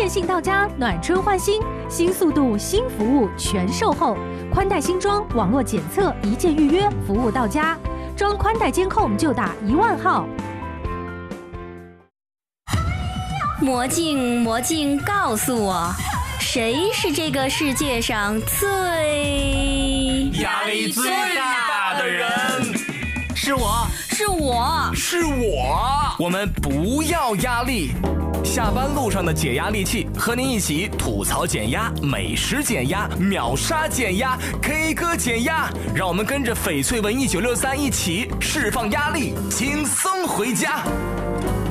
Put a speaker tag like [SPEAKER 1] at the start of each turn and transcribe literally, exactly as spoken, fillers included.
[SPEAKER 1] 电信到家，暖春换新，新速度、新服务全售后，宽带新装，网络检测，一键预约，服务到家。装宽带监控就打一万号。
[SPEAKER 2] 魔镜，魔镜，告诉我，谁是这个世界上最
[SPEAKER 3] 压力最大的人？是我，
[SPEAKER 2] 是我，
[SPEAKER 3] 是我。我们不要压力。下班路上的解压利器，和您一起吐槽减压、美食减压、秒杀减压、K 歌减压。让我们跟着翡翠文艺九六三一起释放压力，轻松回家。